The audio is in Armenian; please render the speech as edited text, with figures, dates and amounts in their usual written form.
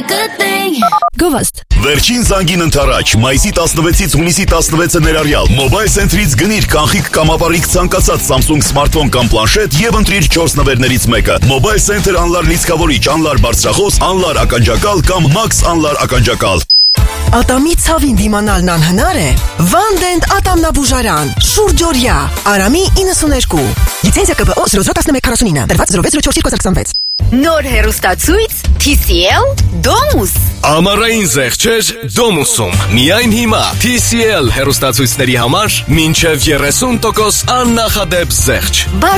good thing. Գովաստ Վերջին զանգին ընթരാճ, մայիսի 16-ից հունիսի 16-ը ներառյալ Mobile Center-ից գնիր կանխիկ կամ ապարիկ ցանկացած Samsung smartphone կամ պլանշետ եւ ընտրիր 4 նվերներից մեկը։ Mobile Center անլար լիցքավորիչ, անլար բարձրախոս, անլար ականջակալ կամ Max անլար ականջակալ։ Ատամի ցավին դիմանալն անհնար է։ Վանդենտ ատամնաբուժարան, շուրջօրյա, Արամի 92։ Լիցենզիա ԿԲՕ 001149, դրված 06042026։ Նոր հեռուստացույց TCL Domus։ Ամառային զեղչեր Domus-ում։ Միայն հիմա TCL հեռուստացույցների համար մինչև 30% աննախադեպ զեղչ։